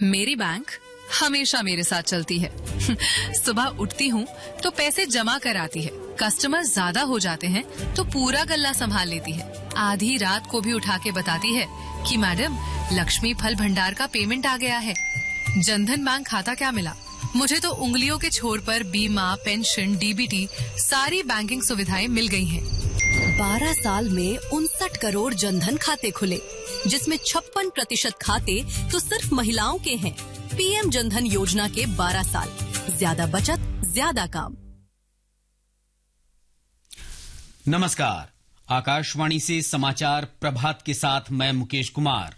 मेरी बैंक हमेशा मेरे साथ चलती है। सुबह उठती हूँ तो पैसे जमा कर आती है, कस्टमर ज्यादा हो जाते हैं तो पूरा गल्ला संभाल लेती है, आधी रात को भी उठा के बताती है कि मैडम लक्ष्मी फल भंडार का पेमेंट आ गया है। जनधन बैंक खाता क्या मिला, मुझे तो उंगलियों के छोर पर बीमा, पेंशन, डीबीटी सारी बैंकिंग सुविधाएं मिल गई हैं। 12 साल में 59 करोड़ जनधन खाते खुले, जिसमें 56% खाते तो सिर्फ महिलाओं के हैं। पीएम जनधन योजना के 12 साल, ज्यादा बचत, ज्यादा काम। नमस्कार, आकाशवाणी से समाचार प्रभात के साथ मैं मुकेश कुमार।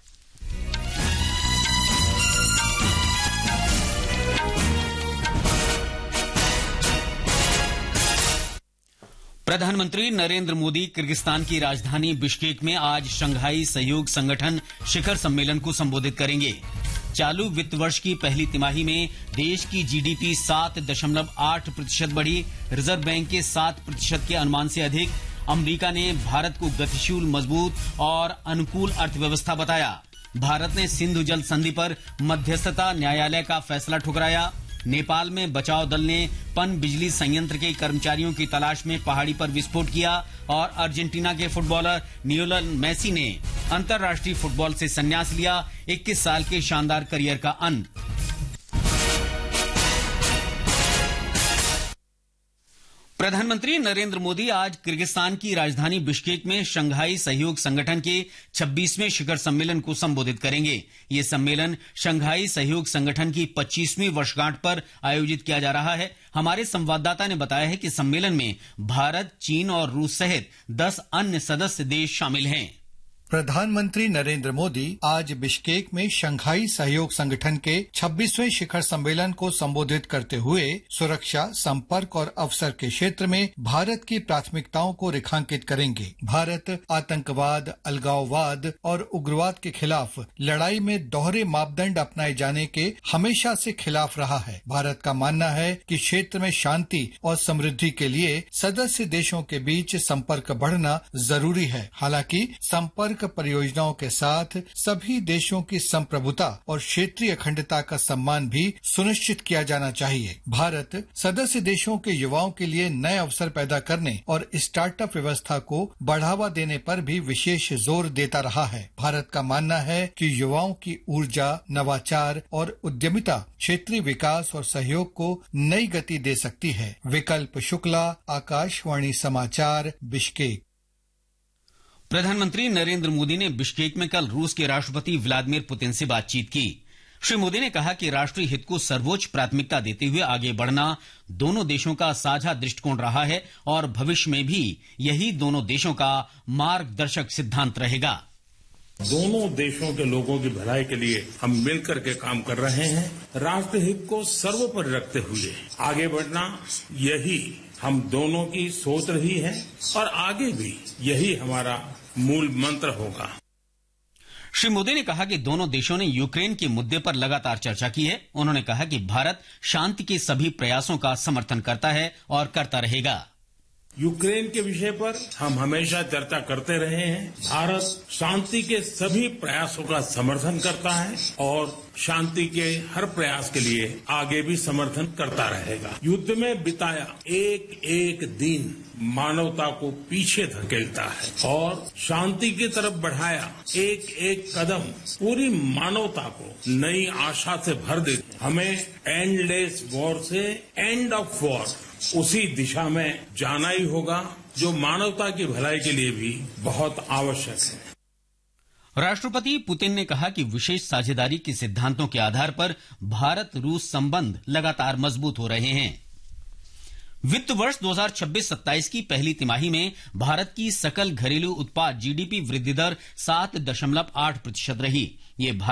प्रधानमंत्री नरेंद्र मोदी किर्गिस्तान की राजधानी बिश्केक में आज शंघाई सहयोग संगठन शिखर सम्मेलन को संबोधित करेंगे। चालू वित्त वर्ष की पहली तिमाही में देश की जीडीपी 7.8% बढ़ी, रिजर्व बैंक के 7% के अनुमान से अधिक। अमेरिका ने भारत को गतिशील, मजबूत और अनुकूल अर्थव्यवस्था बताया। भारत ने सिंधु जल संधि पर मध्यस्थता न्यायालय का फैसला ठुकराया। नेपाल में बचाव दल ने पन बिजली संयंत्र के कर्मचारियों की तलाश में पहाड़ी पर विस्फोट किया और अर्जेंटीना के फुटबॉलर लियोनेल मेसी ने अंतर्राष्ट्रीय फुटबॉल से संन्यास लिया। 21 साल के शानदार करियर का अंत। प्रधानमंत्री नरेंद्र मोदी आज किर्गिस्तान की राजधानी बिश्केक में शंघाई सहयोग संगठन के 26वें शिखर सम्मेलन को संबोधित करेंगे। ये सम्मेलन शंघाई सहयोग संगठन की 25वीं वर्षगांठ पर आयोजित किया जा रहा है। हमारे संवाददाता ने बताया है कि सम्मेलन में भारत, चीन और रूस सहित 10 अन्य सदस्य देश शामिल हैं। प्रधानमंत्री नरेंद्र मोदी आज बिश्केक में शंघाई सहयोग संगठन के 26वें शिखर सम्मेलन को संबोधित करते हुए सुरक्षा, संपर्क और अवसर के क्षेत्र में भारत की प्राथमिकताओं को रेखांकित करेंगे। भारत आतंकवाद, अलगाववाद और उग्रवाद के खिलाफ लड़ाई में दोहरे मापदंड अपनाए जाने के हमेशा से खिलाफ रहा है। भारत का मानना है कि क्षेत्र में शांति और समृद्धि के लिए सदस्य देशों के बीच संपर्क बढ़ना जरूरी है। हालांकि संपर्क परियोजनाओं के साथ सभी देशों की संप्रभुता और क्षेत्रीय अखंडता का सम्मान भी सुनिश्चित किया जाना चाहिए। भारत सदस्य देशों के युवाओं के लिए नए अवसर पैदा करने और स्टार्टअप व्यवस्था को बढ़ावा देने पर भी विशेष जोर देता रहा है। भारत का मानना है कि युवाओं की ऊर्जा, नवाचार और उद्यमिता क्षेत्रीय विकास और सहयोग को नई गति दे सकती है। विकल्प शुक्ला, आकाशवाणी समाचार, बिश्केक। प्रधानमंत्री नरेंद्र मोदी ने बिश्केक में कल रूस के राष्ट्रपति व्लादिमीर पुतिन से बातचीत की। श्री मोदी ने कहा कि राष्ट्रीय हित को सर्वोच्च प्राथमिकता देते हुए आगे बढ़ना दोनों देशों का साझा दृष्टिकोण रहा है और भविष्य में भी यही दोनों देशों का मार्गदर्शक सिद्धांत रहेगा। दोनों देशों के लोगों की भलाई के लिए हम मिलकर के काम कर रहे हैं। राष्ट्रीय हित को सर्वोपरि रखते हुए आगे बढ़ना, यही हम दोनों की सोच रही है और आगे भी यही हमारा मूल मंत्र होगा। श्री मोदी ने कहा कि दोनों देशों ने यूक्रेन के मुद्दे पर लगातार चर्चा की है। उन्होंने कहा कि भारत शांति के सभी प्रयासों का समर्थन करता है और करता रहेगा। यूक्रेन के विषय पर हम हमेशा चर्चा करते रहे हैं। भारत शांति के सभी प्रयासों का समर्थन करता है और शांति के हर प्रयास के लिए आगे भी समर्थन करता रहेगा। युद्ध में बिताया एक एक दिन मानवता को पीछे धकेलता है और शांति की तरफ बढ़ाया एक एक कदम पूरी मानवता को नई आशा से भर देती है। हमें एंडलेस वॉर से एंड ऑफ वॉर, उसी दिशा में जाना ही होगा जो मानवता की भलाई के लिए भी बहुत आवश्यक है। राष्ट्रपति पुतिन ने कहा कि विशेष साझेदारी के सिद्धांतों के आधार पर भारत रूस संबंध लगातार मजबूत हो रहे हैं। वित्त वर्ष 2026-27 की पहली तिमाही में भारत की सकल घरेलू उत्पाद जीडीपी वृद्धि दर 7.8% रही। ये